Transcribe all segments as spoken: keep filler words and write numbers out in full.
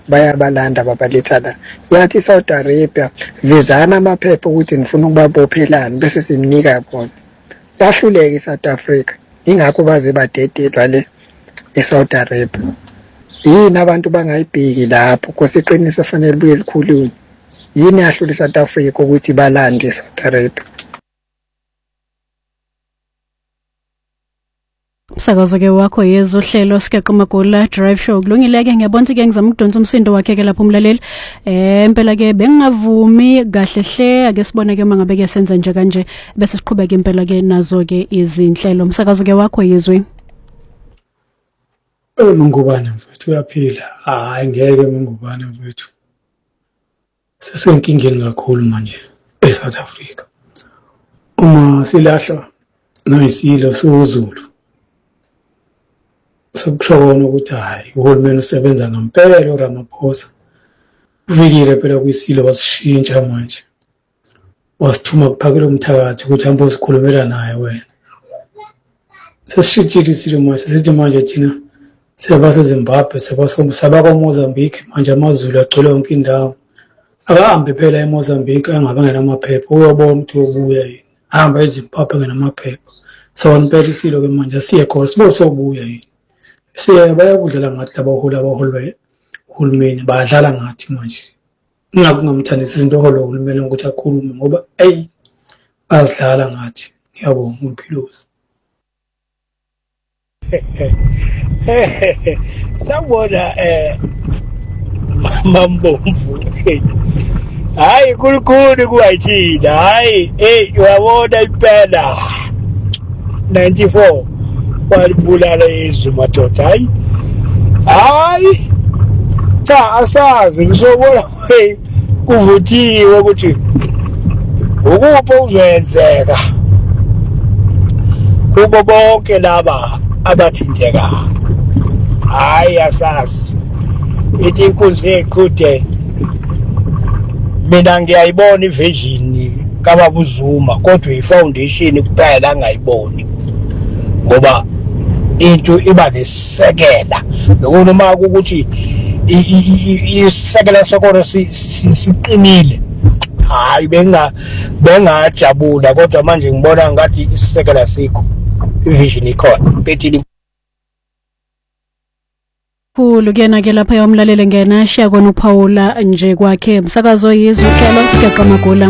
bayabalanda babaletha la. Yathi Saudi Arabia vezana amaphepha ukuthi nifuna ukubabophelana bese simnika bona. Yahluleka eSouth Africa. Ingakho baze badedelwa le eSaudi Arabia. Yini abantu bangayibheki lapho kwesiqiniso fanele buye likhulunywe. Yini yahlula eSouth Africa ukuthi balande eSouth Arabia? Umsakazo ke wakho yezo hlelo Sigaqa Magula Drive Show kulungileke ngiyabona ke ngizama ukudonsa umsindo wakhe ke lapho umlaleli eh impela ke bengingavumi kahle hle ake sibone ke mangabe ke senza nje kanje bese siqhubeka impela ke nazo ke izinhlelo umsakazo ke wakho yezwe Mngubane mfethu uyaphila hayi ngeke Mngubane mfethu sesenkingeni kakhulu manje eSouth Africa uma silahla noyisilo soZulu sokushona ukuthi hayi uhulumeni usebenza ngempela uRamaphosa uvikile phela kwisilo wasishintsha manje wasithuma kuphakela umthakathi ukuthi hambe usikhulumela naye wena sesishintshile isilo manje sesithi manje thina sebase Zimbabwe sebasaba Mozambique manje amaZulu agcwele yonke indawo akahambe phela eMozambique angabangena amaphepha uyobona ukuthi ubuya yini hamba eZimbabwe ngenamaphepha so impela isilo ke manje siye khona sibo sobuya yini siya bayakudlala ngathi labaholi abaholi uhulumeni badlala ngathi manje ngingakungamthandisa izinto oholo uhulumeni ukuthi akhulume ngoba hey bazidlala ngathi ngiyabonga umphilosi sabona eh mambomvu hayi kulikhulu kuwayithina hayi hey uyabona impela ninety-four walibulala izwe madoda hayi hayi cha asazi ngisobona hey kuvuthiwe ukuthi ukupho uzwenzeka kubo bonke laba abathinteka hayi asazi ithi inkunzi eqhude mina ngiyayibona ivision kababa uZuma kodwa ifoundation kuphela angayiboni ngoba into iba nesekela noma ukuthi isekela sokona siqinile hayi benga bengajabula kodwa manje ngibona ngathi isekela sikho ivision ikhona bethini Khulu kuyena ke lapha yomlalele ngena shiya kona uPaula nje kwakhe umsakazo yizwe hlelo Sigaqa Magula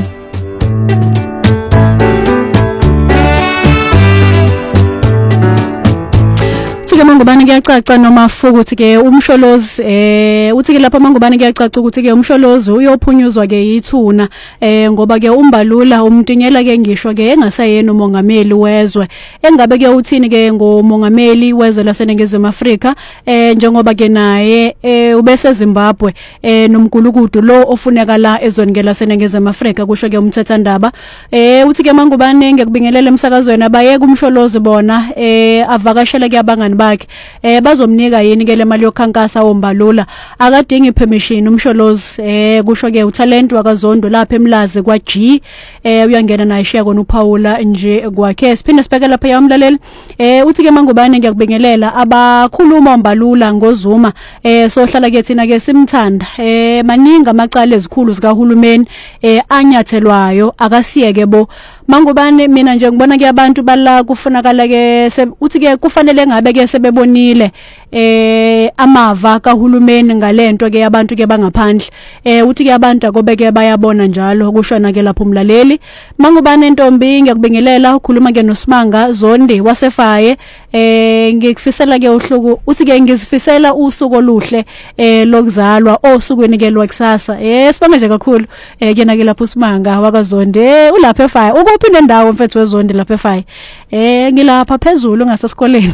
Uthi ke Mangubane kuyacaca noma fuku uthi ke umsholozi eh uthi ke lapha Mangubane kuyacaca ukuthi ke umsholozi uyophunyuzwa ke yithuna eh ngoba ke umbalula umtinyela ke ngisho ke engasayena umongameli wezwe engabe ke uthini ke ngomongameli wezwe laseNingizimu Afrika eh njengoba ke naye eh ubese Zimbabwe eh nomgulukudu lo ofuneka la ezweni ke laseNingizimu Afrika kusho ke umthethandaba eh uthi ke Mangubane ngekubingelela emsakazweni abayeka umsholozi bona eh avakashela ke abangani bakhe eh bazomnika yini ke le mali yokhankasa wombalula akadingi permission umsholozi eh kusho ke utalent wakaZondo lapha eMlazi kwa G eh uyangena naye shiya kona uPaula nje kwakhe siphinde sibheke lapha yamlaleli eh uthi ke Mangubane ngiyakubingelela abakhuluma umbalula ngoZuma eh sohlala ke thina ke simthanda eh maningi amacala ezikhulu zikahulumeni eh anyathelwayo akasiyeke bo Mangubane mina nje ngibona ke abantu bala kufunakala ke uthi ke kufanele ngabe ke sebebonile eh amava kahulumeni ngalento ke abantu ke bangaphandle eh uthi ke abantu akobeke bayabona njalo kushona ke lapho umlaleli Mangubane Ntombi ngiyakubingelela ukhuluma ke noSimanga Zondi wasefaye eh ngikufisela ke uhluku uthi ke ngizifisela usuku oluhle eh lokuzalwa osukwini ke lwakusasa eh sibonga nje kakhulu eh kena ke lapho uSimanga wakaZondi eh ulapha efaye ukuphi nendawo mfethu weZondi lapha efaye eh ngilapha phezulu ngasesikoleni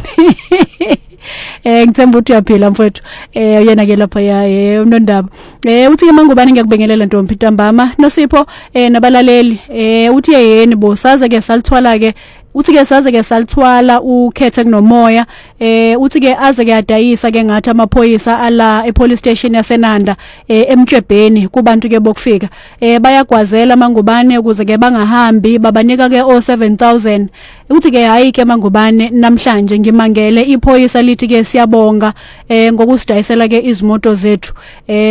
eh ngithemba ukuthi uyaphila mfowethu eh yena ke lapha ya uNondaba eh uthi ke Mangubane ngiyakubingelela Ntombi Ntambama noSipho eh nabalaleli eh uthi yeyeni bo saze ke salithwala ke uthi ke saze ke salithwala ukhethe kunomoya eh uthi ke aze ke adayisa ke ngathi amaphoyisa ala epolice station yaseNanda eh eMtshebheni kubantu ke bokufika eh bayagwazela Mangubane ukuze ke bangahambi babanika ke o seven thousand uthi ke hayi ke Mangubane namhlanje ngimangele iphoyisa lithi ke siyabonga eh ngokusidayisela ke izimoto zethu eh